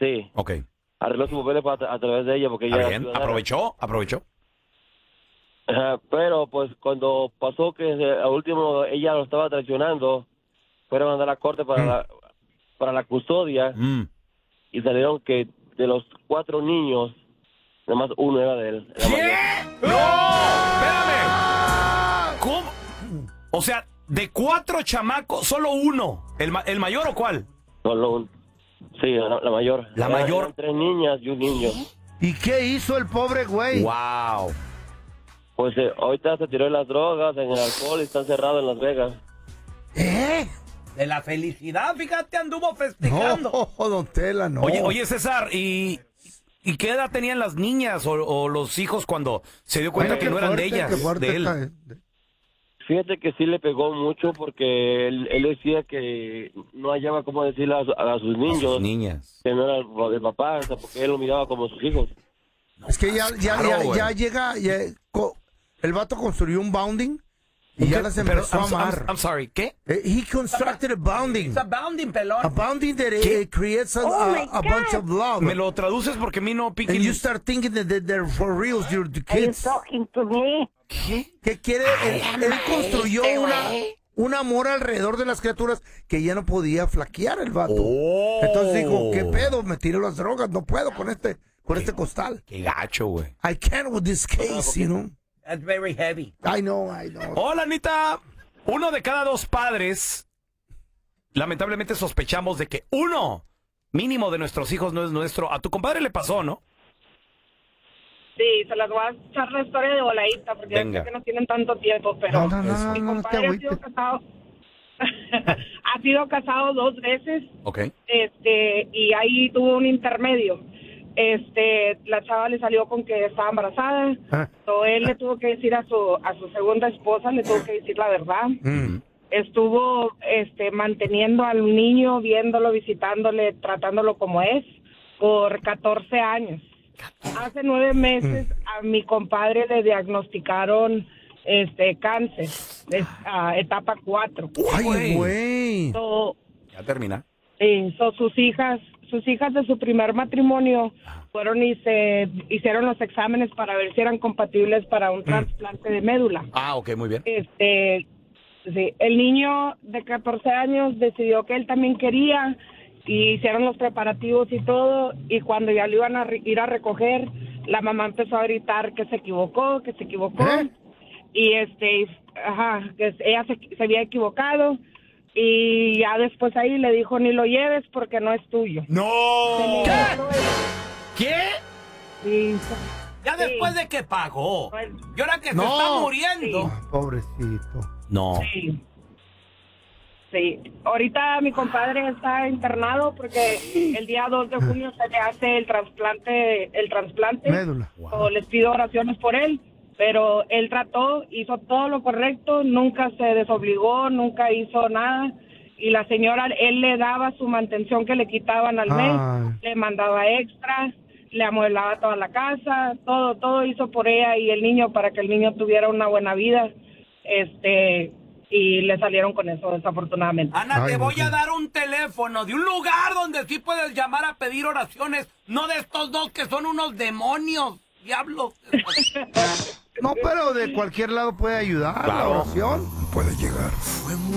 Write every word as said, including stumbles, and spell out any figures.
Sí. Ok. Arregló sus papeles para, a través de ella porque ella... Bien. ¿Aprovechó? ¿Aprovechó? Ajá, pero pues cuando pasó que se- al último ella lo estaba traicionando, fueron a mandar a la corte para, Mm. la, para la custodia Mm. y salieron que de los cuatro niños, nada más uno era de él. Era mayor. ¡No! ¡Espérame! ¿Cómo? O sea, de cuatro chamacos, solo uno. ¿El, ma- el mayor o cuál? Solo un... Sí, la, la mayor. La Era- mayor. eran tres niñas y un niño. ¿Y qué hizo el pobre güey? ¡Wow! Pues eh, ahorita se tiró en las drogas, en el alcohol y está encerrado en Las Vegas. ¿Eh? De la felicidad, fíjate, anduvo No, festejando. don Tela, no. Oye, oye, César, ¿y, ¿y qué edad tenían las niñas o, o los hijos cuando se dio cuenta Ay, que qué no eran fuerte, de ellas, qué fuerte de él? está. Fíjate que sí le pegó mucho porque él, él decía que no hallaba cómo decirle a, su- a sus niños Sus niñas. que no era el, el papá, o sea, porque él lo miraba como sus hijos. Es que ya, ya, Claro, ya, güey. ya llega, ya- co- el vato construyó un bounding y ya ¿Qué? las Pero, empezó a I'm, amar. I'm- I'm sorry, ¿qué? Eh, He constructed a bounding. bounding, pelón. A bounding that ¿Qué? it creates a, Oh a- my a bunch of love. ¿Me lo traduces? Porque a mí no pique. And you start thinking that they're, they're for reals, you're the Are you kids. talking to me? ¿Qué? Que quiere, él, él construyó una, un amor alrededor de las criaturas que ya no podía flaquear el vato. Oh. Entonces dijo, ¿qué pedo? Me tiré las drogas, no puedo con este, con este costal. Qué gacho, güey. I can't with this case, you know. That's very heavy. I know, I know. Hola, Anita. Uno de cada dos padres, lamentablemente sospechamos de que uno mínimo de nuestros hijos no es nuestro. A tu compadre le pasó, ¿no? Sí, se las voy a echar la historia de voladita porque Venga. ya sé que no tienen tanto tiempo, pero No, no, no, mi no, no te compadre ha sido agüites. casado, ha sido casado dos veces, Ok. este, y ahí tuvo un intermedio. Este, la chava le salió con que estaba embarazada, Ah. so él le tuvo que decir a su a su segunda esposa, le tuvo que decir la verdad. Mm. Estuvo, este, manteniendo al niño, viéndolo, visitándole, tratándolo como es, por catorce años. Hace nueve meses a mi compadre le diagnosticaron este cáncer, es, ah, etapa cuatro. Ay, güey. güey. So, Ya termina. sí, so sus hijas, sus hijas de su primer matrimonio fueron y se hicieron los exámenes para ver si eran compatibles para un trasplante de médula. Ah, ok, muy bien. Este, sí, el niño de catorce años decidió que él también quería y hicieron los preparativos y todo, y cuando ya lo iban a re- ir a recoger, la mamá empezó a gritar que se equivocó, que se equivocó, ¿Eh? y este, ajá, que ella se, se había equivocado, y ya después ahí le dijo, ni lo lleves porque no es tuyo. ¡No! ¿Qué? Y, Ya Sí. después de que pagó. Y ahora que No. se está muriendo. Ah, pobrecito. No. sí. Sí, ahorita mi compadre está internado porque el día dos de junio se le hace el trasplante, el trasplante. Médula. O les pido oraciones por él, pero él trató, hizo todo lo correcto, nunca se desobligó, nunca hizo nada. Y la señora, él le daba su mantención que le quitaban al mes, Ay. le mandaba extras, le amueblaba toda la casa, todo, todo hizo por ella y el niño para que el niño tuviera una buena vida. Este, y le salieron con eso, desafortunadamente. Ana, Ay, te voy no, a sí. dar un teléfono de un lugar donde sí puedes llamar a pedir oraciones, no de estos dos que son unos demonios, diablos. No, pero de cualquier lado puede ayudar la oración. Puede llegar.